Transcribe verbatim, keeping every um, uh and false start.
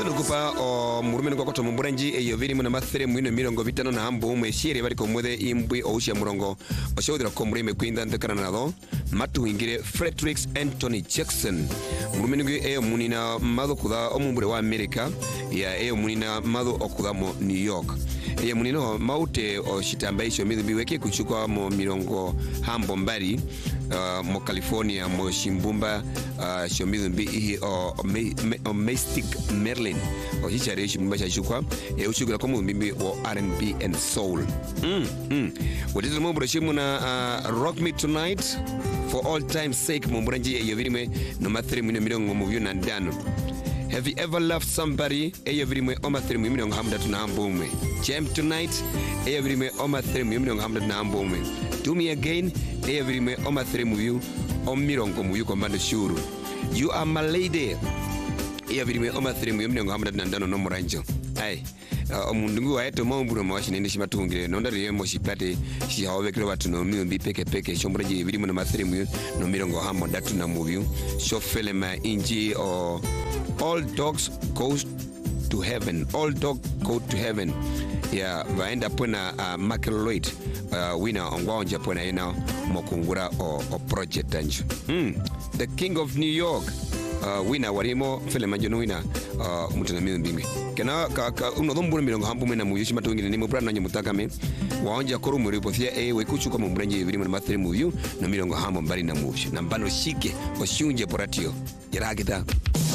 Nukupa o murumene kwa koto mumburanji e yoviri muna mathere mwino mirongo vitano na hambu mweshire bari komwede imbwi o ushia murongo o shaudira komurime kuinda ndekana nado matu ingire Frederick Anthony Jackson murumene gwe e munina mado kuda o mumbure wa Amerika ya e munina mado okuda mo New York e munino maute o shitamba isho midhi weke kuchukwa mo mirongo hambo mbari uh, mo California mo Shimbumba uh, shomidhi mbi ihi o, o, me, me, o Mystic Merlin o hichare Shimbumba shashukwa e uchukula komu mbimbi o R and B and Soul mm, mm. Wadizu mbura shimuna uh, Rock Me Tonight for all time's sake mumburanji e yovirime no mathiri mwino mirongo muvyu na ndano. Have you ever loved somebody? Eyo virimwe oma thiri mwimino hamda tunahambume. Jam tonight. Eyo virimwe oma thiri mwimino hamda tunahambume. Do me again. Eyo virimwe oma thiri mwimino omirongo mwimino kombando shuru. You are my lady. Eyo virimwe oma thiri mwimino hamda tunandano no moranjo. Ay. Omundungu wa eto maumburo mwashi nende shima tuhungire. Nonda riyo moshi plate. Shi hawe kilo watu no miyo mbi peke peke. Shomburaji virimwe no mathiri mwimino no mirongo hamda datu na mwimino. Shofele ma inji o... All dogs go to heaven. All dogs go to heaven. Yeah, vaenda pona uh, Macleod uh, winner ongwaonja pona ina mokungura o, o project anjo. Hmm. The King of New York uh, winner warimo fele manjono winner uh, mutana miyo mbingi. Kena ka, ka uno dhombuna milongo hambu mena muyushi matu wengine ni mbrana nanyo mutakame waonja koru mweripothia e wekuchu kwa mbranji yivirimu na mathiri muyu na milongo hambu mbali na muyu na mbano shike o shunje poratio. Yaragita.